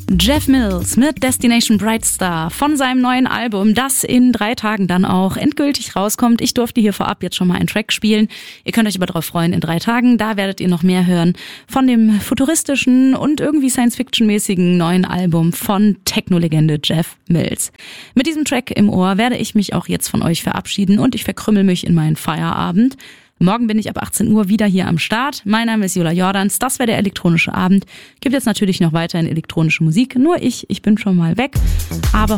Jeff Mills mit Destination Bright Star von seinem neuen Album, das in 3 Tagen dann auch endgültig rauskommt. Ich durfte hier vorab jetzt schon mal einen Track spielen. Ihr könnt euch aber darauf freuen, in 3 Tagen, da werdet ihr noch mehr hören von dem futuristischen und irgendwie Science-Fiction-mäßigen neuen Album von Techno-Legende Jeff Mills. Mit diesem Track im Ohr werde ich mich auch jetzt von euch verabschieden und ich verkrümmel mich in meinen Feierabend. Morgen bin ich ab 18 Uhr wieder hier am Start. Mein Name ist Jola Jordans, das wäre der elektronische Abend. Gibt jetzt natürlich noch weiterhin elektronische Musik, nur ich bin schon mal weg. Aber